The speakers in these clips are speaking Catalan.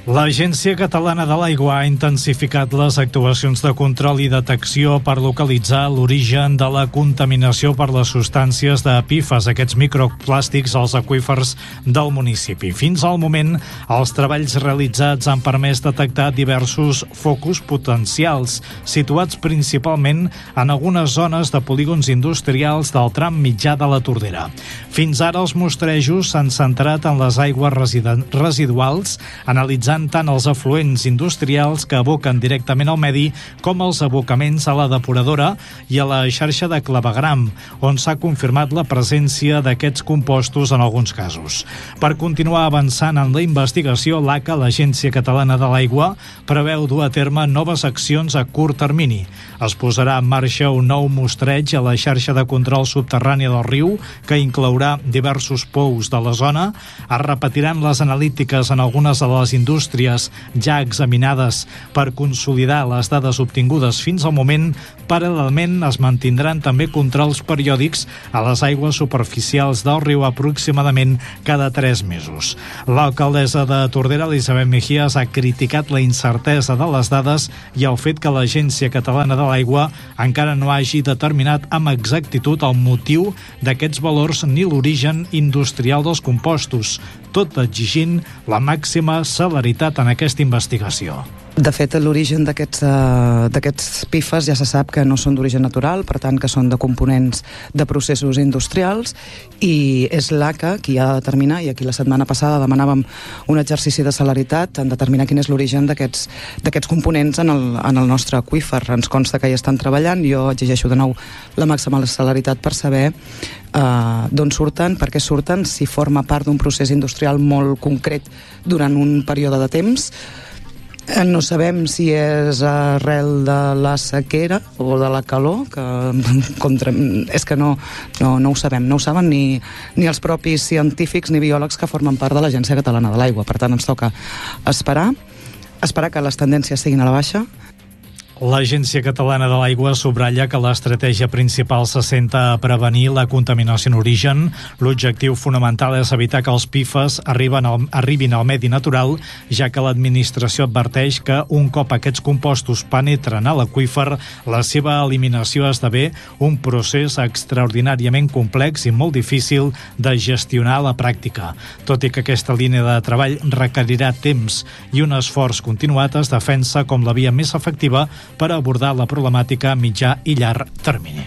L'Agència Catalana de l'Aigua ha intensificat les actuacions de control i detecció per localitzar l'origen de la contaminació per les substàncies de PFAS, aquests microplàstics als aqüífers del municipi. Fins al moment, els treballs realitzats han permès detectar diversos focus potencials, situats principalment en algunes zones de polígons industrials del tram mitjà de la Tordera. Fins ara, els mostrejos s'han centrat en les aigües residuals, analitzant tant els afluents industrials que aboquen directament al medi com els abocaments a la depuradora i a la xarxa de clavegram, on s'ha confirmat la presència d'aquests compostos en alguns casos. Per continuar avançant en la investigació, l'ACA, l'Agència Catalana de l'Aigua, preveu dur a terme noves accions a curt termini. Es posarà en marxa un nou mostreig a la xarxa de control subterrània del riu, que inclourà diversos pous de la zona. Es repetiran les analítiques en algunes de les indústries ja examinades per consolidar les dades obtingudes fins al moment. Paral·lelment es mantindran també controls periòdics a les aigües superficials del riu aproximadament cada 3 mesos. L'alcaldessa de Tordera, Elisabet Mejías, ha criticat la incertesa de les dades i el fet que l'Agència Catalana de l'Aigua encara no hagi determinat amb exactitud el motiu d'aquests valors ni l'origen industrial dels compostos, tot exigint la màxima celeritat en aquesta investigació. De fet, l'origen d'aquests PFAS ja se sap que no són d'origen natural, per tant que són de components de processos industrials, i és l'ACA qui ha de determinar, i aquí la setmana passada demanàvem un exercici de celeritat en determinar quin és l'origen d'aquests components en el nostre aqüífer. Ens consta que hi estan treballant, jo exigeixo de nou la màxima celeritat per saber d'on surten, per què surten, si forma part d'un procés industrial molt concret durant un període de temps. No sabem si és arrel de la sequera o de la calor, és que no ho sabem, no ho saben ni els propis científics ni biòlegs que formen part de l'Agència Catalana de l'Aigua. Per tant, ens toca esperar que les tendències siguin a la baixa. L'Agència Catalana de l'Aigua subratlla que l'estratègia principal se centra a prevenir la contaminació en origen. L'objectiu fonamental és evitar que els PFAS arribin al medi natural, ja que l'administració adverteix que un cop aquests compostos penetren a l'aqüífer, la seva eliminació esdevé un procés extraordinàriament complex i molt difícil de gestionar a la pràctica. Tot i que aquesta línia de treball requerirà temps i un esforç continuat, es defensa com la via més efectiva per abordar la problemàtica a mitjà i llarg termini.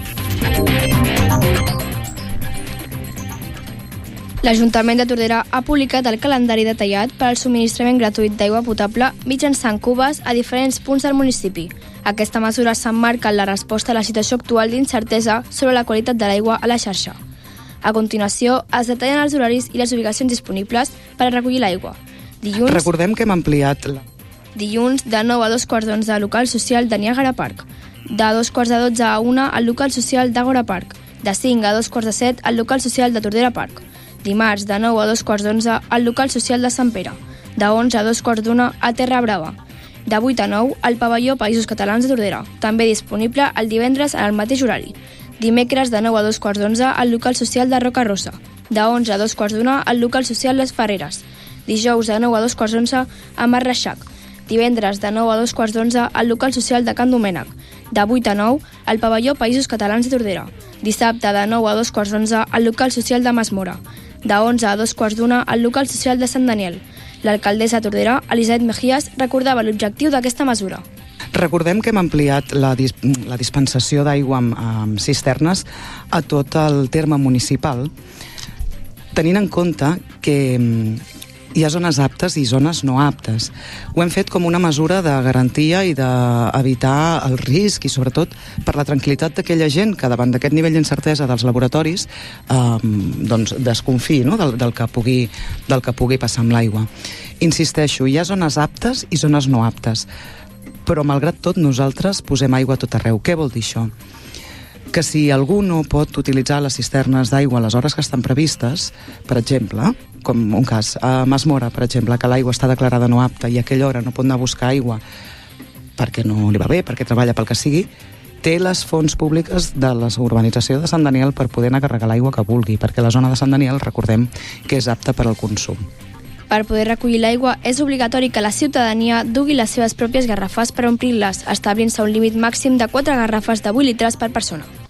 L'Ajuntament de Tordera ha publicat el calendari detallat per al subministrament gratuït d'aigua potable mitjançant cubes a diferents punts del municipi. Aquesta mesura s'emmarca en la resposta a la situació actual d'incertesa sobre la qualitat de l'aigua a la xarxa. A continuació, es detallen els horaris i les ubicacions disponibles per a recollir l'aigua. Recordem que hem ampliat Dilluns, de 9 a 2:15 al local social de Niàgara Park. De 2:12 a 1 al local social d'Àgora Park. De 5 a 2:17 al local social de Tordera Park. Dimarts, de 9 a 2:11 al local social de Sant Pere. De 11 a 2:15 a Terra Brava. De 8 a 9 al pavelló Països Catalans de Tordera. També disponible el divendres en el mateix horari. Dimecres, de 9 a 2:11 al local social de Roca Rossa. De 11 a 2:15 al local social Les Ferreres. Dijous, de 9 a 2:11 a Mar Reixac. Divendres, de 9 a 2:11 al local social de Can Domènec. De 8 a 9 al pavelló Països Catalans de Tordera. Dissabte, de 9 a 2:11 al local social de Masmora. De 11 a 2:15 al local social de Sant Daniel. L'alcaldessa de Tordera, Elisabet Mejías, recordava l'objectiu d'aquesta mesura. Recordem que hem ampliat la dispensació d'aigua amb cisternes a tot el terme municipal, tenint en compte que hi ha zones aptes i zones no aptes. Ho hem fet com una mesura de garantia i d'evitar el risc i sobretot per la tranquil·litat d'aquella gent que davant d'aquest nivell d'incertesa dels laboratoris desconfiï, no? del que pugui passar amb l'aigua. Insisteixo, hi ha zones aptes i zones no aptes, però malgrat tot nosaltres posem aigua a tot arreu. Què vol dir això? Que si algú no pot utilitzar les cisternes d'aigua a les hores que estan previstes, per exemple, com un cas a Masmora, per exemple, que l'aigua està declarada no apta i a aquella hora no pot anar a buscar aigua perquè no li va bé, perquè treballa pel que sigui, té les fonts públiques de la urbanització de Sant Daniel per poder anar a carregar l'aigua que vulgui, perquè la zona de Sant Daniel, recordem, que és apta per al consum. Per poder recollir l'aigua és obligatori que la ciutadania dugui les seves pròpies garrafes per omplir-les, establint-se un límit màxim de 4 garrafes de 8 litres per persona.